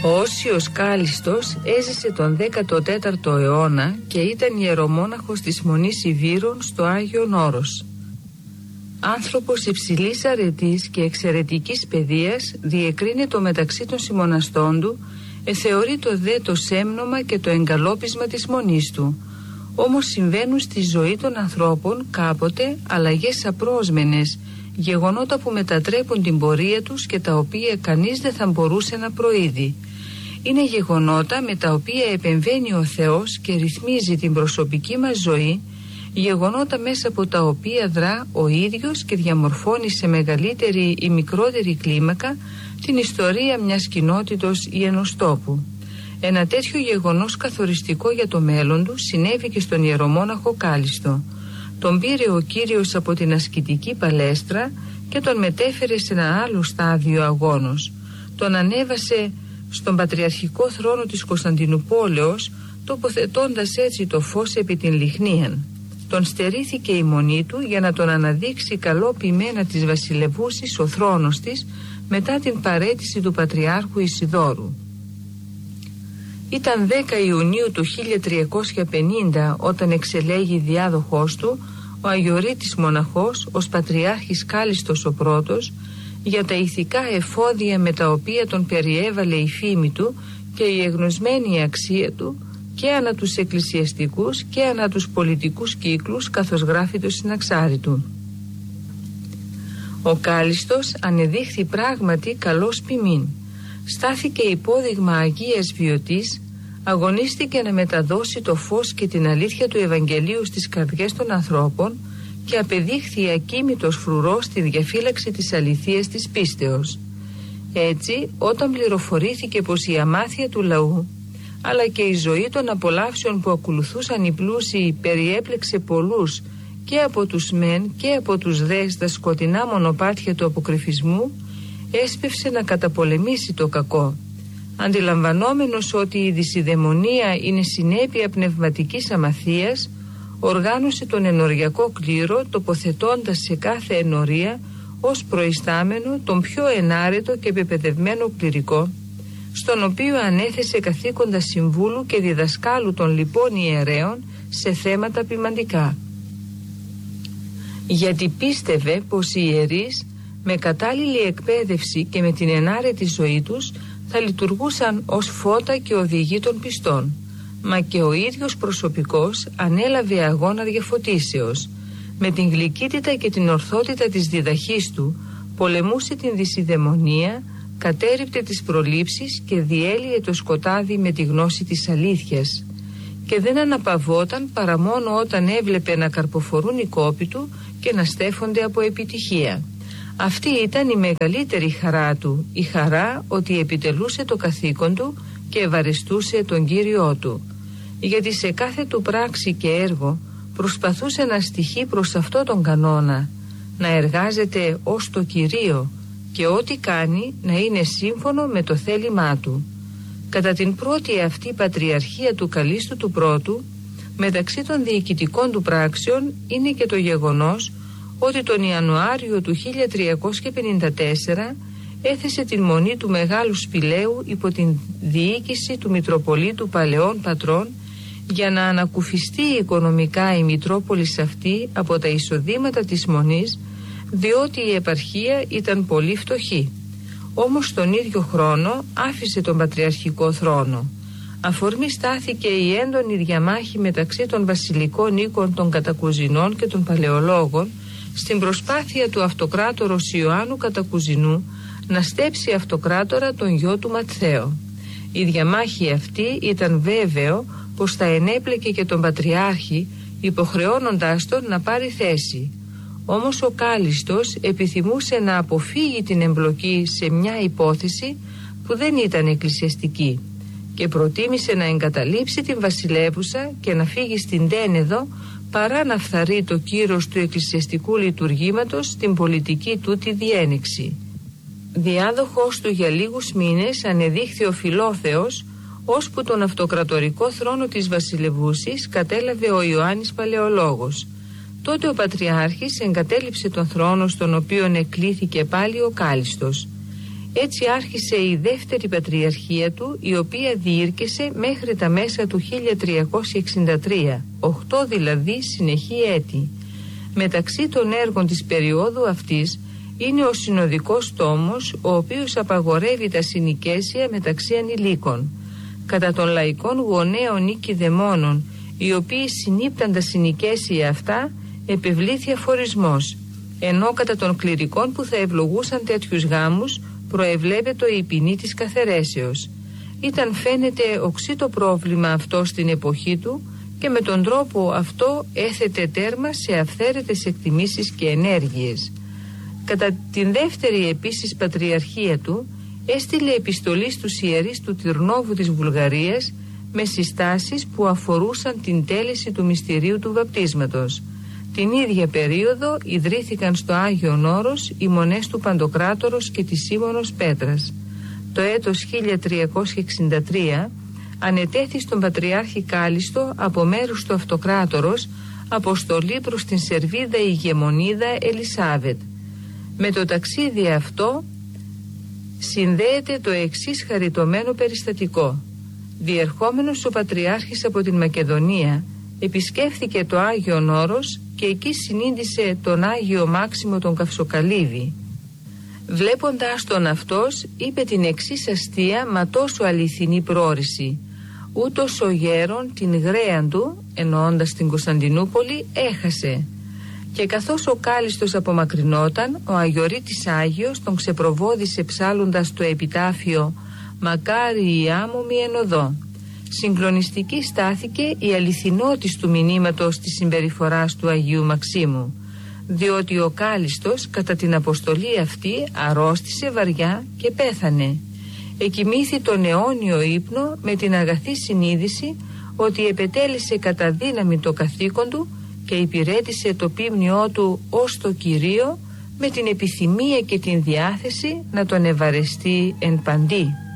Ο Όσιος Κάλιστος έζησε τον 14ο αιώνα και ήταν ιερομόναχος της Μονής Ιβύρων στο Άγιον Όρος. Άνθρωπος υψηλής αρετής και εξαιρετικής παιδείας, διεκρίνεται μεταξύ των συμμοναστών του, θεωρεί το δε το σέμνομα και το εγκαλόπισμα της μονής του. Όμως συμβαίνουν στη ζωή των ανθρώπων κάποτε αλλαγές απρόσμενες, γεγονότα που μετατρέπουν την πορεία τους και τα οποία κανείς δεν θα μπορούσε να προείδει. Είναι γεγονότα με τα οποία επεμβαίνει ο Θεός και ρυθμίζει την προσωπική μας ζωή, γεγονότα μέσα από τα οποία δρά ο ίδιος και διαμορφώνει σε μεγαλύτερη ή μικρότερη κλίμακα την ιστορία μιας κοινότητος ή ενός τόπου. Ένα τέτοιο γεγονός καθοριστικό για το μέλλον του συνέβη και στον ιερομόναχο Κάλιστο. Τον πήρε ο Κύριος από την ασκητική παλέστρα και τον μετέφερε σε ένα άλλο στάδιο αγώνος. Τον ανέβασε στον πατριαρχικό θρόνο της Κωνσταντινουπόλεως, τοποθετώντας έτσι το φως επί την λιχνίαν. Τον στερήθηκε η μονή του για να τον αναδείξει καλό ποιμένα της βασιλευούσης ο θρόνος της μετά την παραίτηση του Πατριάρχου Ισιδώρου. Ήταν 10 Ιουνίου του 1350 όταν εξελέγει διάδοχός του, ο Αγιορείτης μοναχός ως Πατριάρχης Κάλιστος ο πρώτος, για τα ηθικά εφόδια με τα οποία τον περιέβαλε η φήμη του και η εγνωσμένη αξία του και ανά τους εκκλησιαστικούς και ανά τους πολιτικούς κύκλους, καθώς γράφει το συναξάρι του. Ο Κάλιστος ανεδείχθη πράγματι καλός ποιμήν. Στάθηκε υπόδειγμα Αγίας Βιωτής, αγωνίστηκε να μεταδώσει το φως και την αλήθεια του Ευαγγελίου στις καρδιές των ανθρώπων και απεδείχθη ακίμητος φρουρός στη διαφύλαξη της αληθείας της πίστεως. Έτσι, όταν πληροφορήθηκε πως η αμάθεια του λαού αλλά και η ζωή των απολαύσεων που ακολουθούσαν οι πλούσιοι περιέπλεξε πολλούς και από τους μεν και από τους δε στα σκοτεινά μονοπάτια του αποκρυφισμού, έσπευσε να καταπολεμήσει το κακό. Αντιλαμβανόμενος ότι η δυσιδαιμονία είναι συνέπεια πνευματικής αμαθίας, οργάνωσε τον ενοριακό κλήρο, τοποθετώντας σε κάθε ενορία ως προϊστάμενο τον πιο ενάρετο και πεπαιδευμένο κληρικό, στον οποίο ανέθεσε καθήκοντα συμβούλου και διδασκάλου των λοιπών ιερέων σε θέματα ποιμαντικά. Γιατί πίστευε πως οι ιερείς με κατάλληλη εκπαίδευση και με την ενάρετη ζωή τους θα λειτουργούσαν ως φώτα και οδηγοί των πιστών, μα και ο ίδιος προσωπικός ανέλαβε αγώνα διαφωτίσεως. Με την γλυκύτητα και την ορθότητα της διδαχής του πολεμούσε την δυσιδαιμονία, κατέρριπτε τις προλήψεις και διέλυε το σκοτάδι με τη γνώση της αλήθειας. Και δεν αναπαυόταν παρά μόνο όταν έβλεπε να καρποφορούν οι κόποι του και να στέφονται από επιτυχία. Αυτή ήταν η μεγαλύτερη χαρά του, η χαρά ότι επιτελούσε το καθήκον του και ευαρεστούσε τον Κύριό του. Γιατί σε κάθε του πράξη και έργο προσπαθούσε να στοιχεί προς αυτό τον κανόνα, να εργάζεται ως το Κυρίο και ό,τι κάνει να είναι σύμφωνο με το θέλημά του. Κατά την πρώτη αυτή πατριαρχία του Καλίστου του Πρώτου, μεταξύ των διοικητικών του πράξεων είναι και το γεγονός ότι τον Ιανουάριο του 1354 έθεσε την μονή του Μεγάλου Σπηλαίου υπό την διοίκηση του Μητροπολίτου Παλαιών Πατρών για να ανακουφιστεί οικονομικά η Μητρόπολης αυτή από τα εισοδήματα της μονής, διότι η επαρχία ήταν πολύ φτωχή. Όμως τον ίδιο χρόνο άφησε τον πατριαρχικό θρόνο. Αφορμή στάθηκε η έντονη διαμάχη μεταξύ των βασιλικών οίκων των Κατακουζινών και των Παλαιολόγων στην προσπάθεια του αυτοκράτορος Ιωάννου Κατακουζινού να στέψει αυτοκράτορα τον γιο του Ματθαίο. Η διαμάχη αυτή ήταν βέβαιο πως θα ενέπλεκε και τον Πατριάρχη, υποχρεώνοντάς τον να πάρει θέση. Όμως ο Κάλιστος επιθυμούσε να αποφύγει την εμπλοκή σε μια υπόθεση που δεν ήταν εκκλησιαστική και προτίμησε να εγκαταλείψει την βασιλεύουσα και να φύγει στην Τένεδο παρά να φθαρεί το κύρος του εκκλησιαστικού λειτουργήματος στην πολιτική του τη διένεξη. Διάδοχος του για λίγους μήνες ανεδείχθη ο Φιλόθεος, ώσπου τον αυτοκρατορικό θρόνο της βασιλευούσης κατέλαβε ο Ιωάννης Παλαιολόγος. Τότε ο Πατριάρχης εγκατέλειψε τον θρόνο στον οποίον εκλήθηκε πάλι ο Κάλιστος. Έτσι άρχισε η δεύτερη πατριαρχία του, η οποία διήρκεσε μέχρι τα μέσα του 1363, 8 δηλαδή συνεχή έτη. Μεταξύ των έργων της περίοδου αυτής είναι ο συνοδικός τόμος, ο οποίος απαγορεύει τα συνοικέσια μεταξύ ανηλίκων. Κατά των λαϊκών γονέων ή κηδεμόνων, οι οποίοι συνήπταν τα συνοικέσια αυτά, επευλήθη αφορισμός, ενώ κατά των κληρικών που θα ευλογούσαν τέτοιους γάμους προεβλέπεται η ποινή της καθαιρέσεως. Ήταν φαίνεται οξύ το πρόβλημα αυτό στην εποχή του και με τον τρόπο αυτό έθετε τέρμα σε αυθαίρετες εκτιμήσεις και ενέργειες. Κατά την δεύτερη επίσης πατριαρχία του έστειλε επιστολή στους ιερείς του Τυρνόβου της Βουλγαρίας με συστάσεις που αφορούσαν την τέλεση του μυστηρίου του βαπτίσματος. Την ίδια περίοδο ιδρύθηκαν στο Άγιον Όρος οι μονές του Παντοκράτορος και της Σίμωνος Πέτρας. Το έτος 1363 ανετέθη στον Πατριάρχη Κάλιστο από μέρους του Αυτοκράτορος αποστολή προς την Σερβίδα ηγεμονίδα Ελισάβετ. Με το ταξίδι αυτό συνδέεται το εξής χαριτωμένο περιστατικό. Διερχόμενος ο Πατριάρχης από την Μακεδονία επισκέφθηκε το Άγιον Όρος και εκεί συνείδησε τον Άγιο Μάξιμο τον Καυσοκαλύβη. Βλέποντάς τον αυτός είπε την εξής αστεία μα τόσο αληθινή πρόρηση: ούτως ο γέρον την γραίαν του, εννοώντας την Κωνσταντινούπολη, έχασε. Και καθώς ο Κάλιστος απομακρυνόταν, ο Αγιορείτης Άγιος τον ξεπροβώδισε ψάλλοντας το επιτάφιο «Μακάρι η άμμομη εν οδό». Συγκλονιστική στάθηκε η αληθινότης του μηνύματος της συμπεριφοράς του Αγίου Μαξίμου, διότι ο Κάλιστος κατά την αποστολή αυτή αρρώστησε βαριά και πέθανε. Εκοιμήθη τον αιώνιο ύπνο με την αγαθή συνείδηση ότι επετέλεσε κατά δύναμη το καθήκον του και υπηρέτησε το πίμνιό του ως το Κυρίο με την επιθυμία και την διάθεση να τον ευαρεστεί εν παντί.